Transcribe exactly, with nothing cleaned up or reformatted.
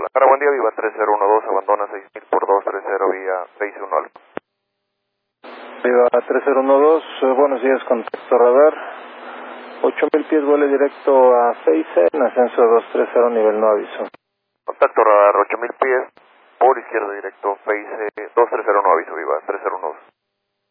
Guadalajara, buen día, Viva tres cero uno dos, abandona seis mil por dos tres cero vía seis uno Alfa. Viva tres cero uno dos, eh, buenos días, contacto radar. ocho mil pies, vuelo directo a Feice, en ascenso dos tres cero, nivel no aviso. Contacto radar, ocho mil pies, por izquierda directo, Feice dos tres cero no aviso, Viva tres cero uno dos.